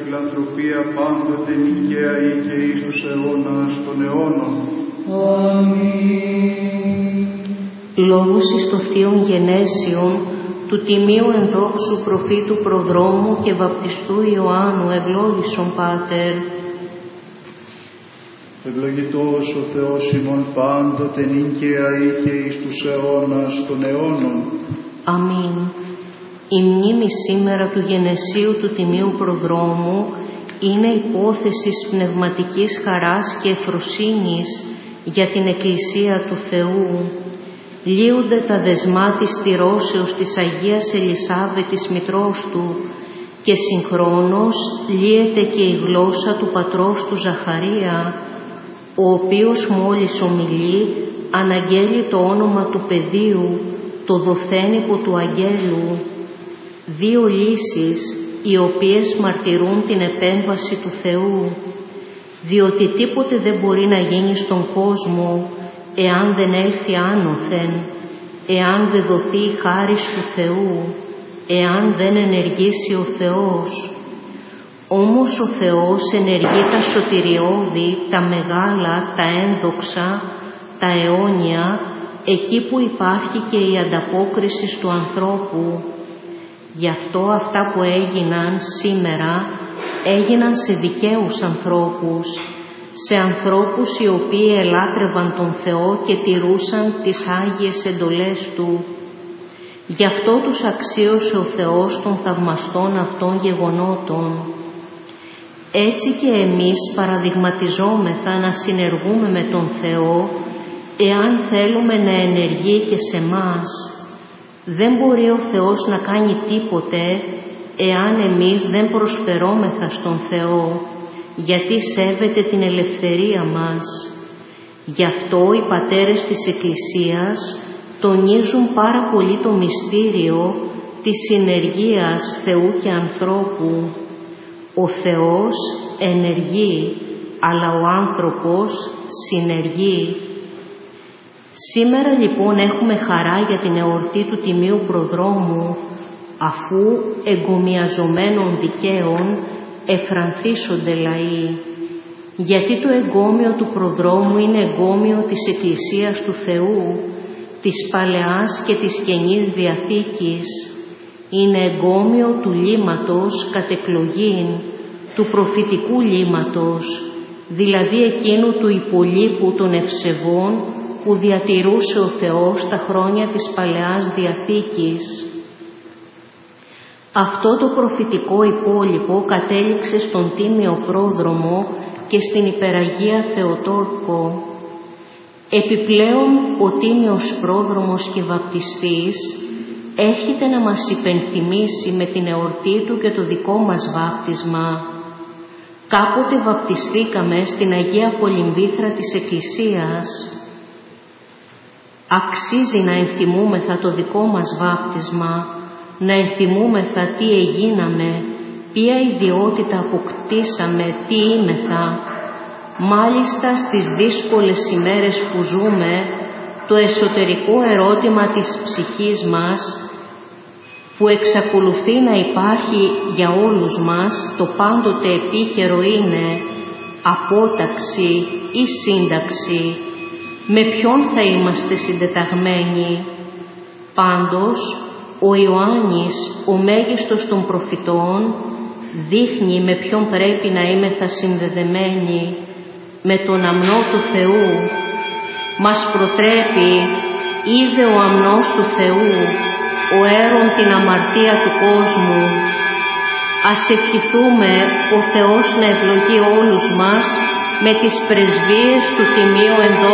φιλανθρωπία πάντοτε νικαία ή και εις τους αιώνας των αιώνων. Αμήν. Λόγους εις το Θείον Γενέσιον του Τιμίου Ενδόξου Προφήτου Προδρόμου και Βαπτιστού Ιωάννου ευλόγησον Πάτερ. Ευλογητός ο Θεός ημών πάντοτε νικαία ή και εις τους αιώνας των αιώνων. Αμήν. Η μνήμη σήμερα του Γενεσίου του Τιμίου Προδρόμου είναι υπόθεσης πνευματικής χαράς και ευφροσύνης για την Εκκλησία του Θεού. Λύονται τα δεσμά της στηρώσεως της Αγίας Ελισάβετης μητρός του και συγχρόνως λύεται και η γλώσσα του πατρός του Ζαχαρία, ο οποίος μόλις ομιλεί αναγγέλει το όνομα του παιδίου, το δοθένυπο του αγγέλου. Δύο λύσεις οι οποίες μαρτυρούν την επέμβαση του Θεού, διότι τίποτε δεν μπορεί να γίνει στον κόσμο εάν δεν έλθει άνωθεν, εάν δεν δοθεί η χάρις του Θεού, εάν δεν ενεργήσει ο Θεός. Όμως ο Θεός ενεργεί τα σωτηριώδη, τα μεγάλα, τα ένδοξα, τα αιώνια, εκεί που υπάρχει και η ανταπόκριση του ανθρώπου. Γι' αυτό αυτά που έγιναν σήμερα έγιναν σε δικαίους ανθρώπους, σε ανθρώπους οι οποίοι ελάτρευαν τον Θεό και τηρούσαν τις Άγιες εντολές Του. Γι' αυτό τους αξίωσε ο Θεός των θαυμαστών αυτών γεγονότων. Έτσι και εμείς παραδειγματιζόμεθα να συνεργούμε με τον Θεό, εάν θέλουμε να ενεργεί και σε μας. Δεν μπορεί ο Θεός να κάνει τίποτε, εάν εμείς δεν προσφερόμεθα στον Θεό, γιατί σέβεται την ελευθερία μας. Γι' αυτό οι πατέρες της Εκκλησίας τονίζουν πάρα πολύ το μυστήριο της συνεργίας Θεού και ανθρώπου. Ο Θεός ενεργεί, αλλά ο άνθρωπος συνεργεί. Σήμερα λοιπόν έχουμε χαρά για την εορτή του Τιμίου Προδρόμου, αφού εγκομιαζομένων δικαίων εφρανθίσονται λαοί. Γιατί το εγκόμιο του Προδρόμου είναι εγκόμιο της Εκκλησίας του Θεού, της Παλαιάς και της Καινής Διαθήκης. Είναι εγκόμιο του λύματος κατ' εκλογήν, του προφητικού λύματος, δηλαδή εκείνου του υπολείπου των ευσεβών που διατηρούσε ο Θεός τα χρόνια της Παλαιάς Διαθήκης. Αυτό το προφητικό υπόλοιπο κατέληξε στον Τίμιο Πρόδρομο και στην Υπεραγία Θεοτόκο. Επιπλέον, ο Τίμιος Πρόδρομος και Βαπτιστής έρχεται να μας υπενθυμίσει με την εορτή του και το δικό μας βάπτισμα. Κάποτε βαπτιστήκαμε στην Αγία Κολυμβήθρα της Εκκλησίας. Αξίζει να ενθυμούμεθα το δικό μας βάπτισμα, να ενθυμούμεθα τι έγιναμε, ποια ιδιότητα αποκτήσαμε, τι είμεθα. Μάλιστα στις δύσκολες ημέρες που ζούμε, το εσωτερικό ερώτημα της ψυχής μας, που εξακολουθεί να υπάρχει για όλους μας, το πάντοτε επίκαιρο είναι απόταξη ή σύνταξη. Με ποιον θα είμαστε συντεταγμένοι? Πάντως, ο Ιωάννης, ο μέγιστος των προφητών, δείχνει με ποιον πρέπει να είμεθα συνδεδεμένοι, με τον αμνό του Θεού. Μας προτρέπει, είδε ο αμνός του Θεού, ο έρων την αμαρτία του κόσμου. Ας ευχηθούμε ο Θεός να ευλογεί όλους μας με τις πρεσβείες του Τιμίου Ενδόξου